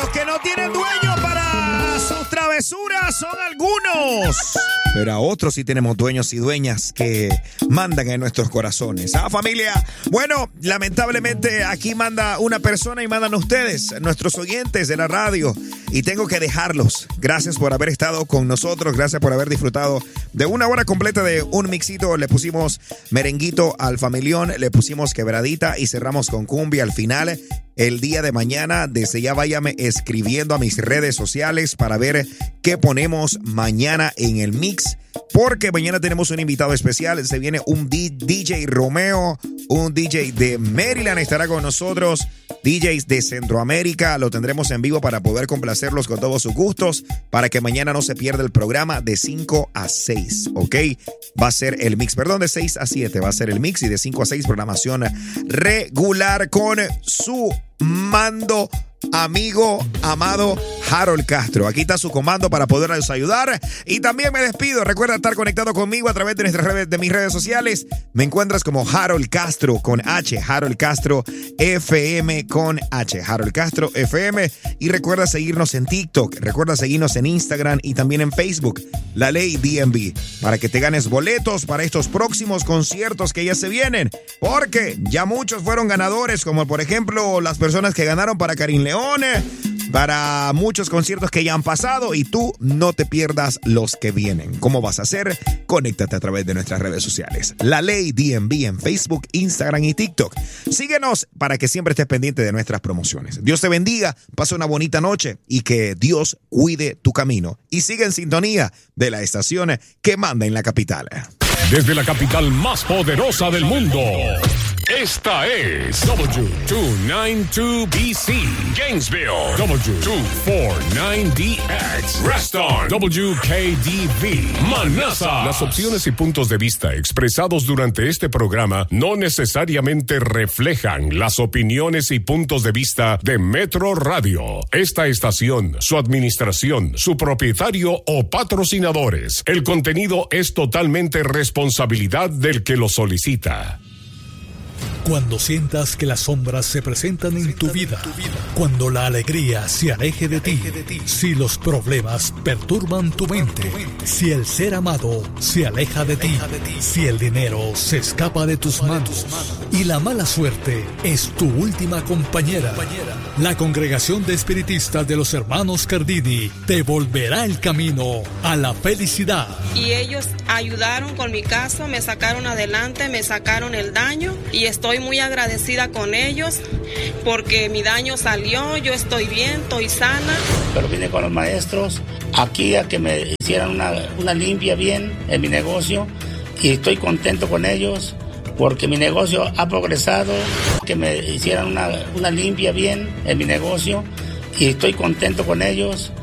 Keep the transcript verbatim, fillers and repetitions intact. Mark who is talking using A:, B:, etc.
A: Los que no tienen dueño para sus travesuras son algunos. Pero a otros sí tenemos dueños y dueñas que mandan en nuestros corazones. Ah, familia. Bueno, lamentablemente aquí manda una persona y mandan ustedes, nuestros oyentes de la radio. Y tengo que dejarlos. Gracias por haber estado con nosotros. Gracias por haber disfrutado de una hora completa de un mixito. Le pusimos merenguito al familión, le pusimos quebradita y cerramos con cumbia al final. El día de mañana, desde ya váyame escribiendo a mis redes sociales para ver qué ponemos mañana en el mix. Porque mañana tenemos un invitado especial. Se viene un D J Romeo, un D J de Maryland estará con nosotros. D Js de Centroamérica, lo tendremos en vivo para poder complacerlos con todos sus gustos, para que mañana no se pierda el programa de cinco a seis, ¿ok? Va a ser el mix, perdón, de seis a siete va a ser el mix y de cinco a seis programación regular con su mando amigo, amado Harold Castro. Aquí está su comando para poderles ayudar. Y también me despido. Recuerda estar conectado conmigo a través de nuestras redes, de mis redes sociales. Me encuentras como Harold Castro con H, Harold Castro F M con H, Harold Castro F M. Y recuerda seguirnos en TikTok, recuerda seguirnos en Instagram y también en Facebook, La Ley D M V, para que te ganes boletos para estos próximos conciertos que ya se vienen. Porque ya muchos fueron ganadores, como por ejemplo las personas que ganaron para Karim León, para muchos conciertos que ya han pasado, y tú no te pierdas los que vienen. ¿Cómo vas a hacer? Conéctate a través de nuestras redes sociales. La Ley D M V en Facebook, Instagram y TikTok. Síguenos para que siempre estés pendiente de nuestras promociones. Dios te bendiga, pasa una bonita noche y que Dios cuide tu camino. Y sigue en sintonía de la estación que manda en la capital.
B: Desde la capital más poderosa del mundo, esta es W doscientos noventa y dos B C, Gainesville, W doscientos cuarenta y nueve D X, Reston, W K D V, Manassas. Las opciones y puntos de vista expresados durante este programa no necesariamente reflejan las opiniones y puntos de vista de Metro Radio, esta estación, su administración, su propietario o patrocinadores. El contenido es totalmente responsabilidad del que lo solicita.
C: Cuando sientas que las sombras se presentan en tu vida, cuando la alegría se aleje de ti, si los problemas perturban tu mente, si el ser amado se aleja de ti, si el dinero se escapa de tus manos y la mala suerte es tu última compañera, la Congregación de Espiritistas de los Hermanos Cardini te volverá el camino a la felicidad.
D: Y ellos ayudaron con mi caso, me sacaron adelante, me sacaron el daño y estoy muy agradecida con ellos porque mi daño salió, yo estoy bien, estoy sana.
E: Pero vine con los maestros aquí a que me hicieran una, una limpia bien en mi negocio y estoy contento con ellos porque mi negocio ha progresado, que me hicieran una, una limpia bien en mi negocio y estoy contento con ellos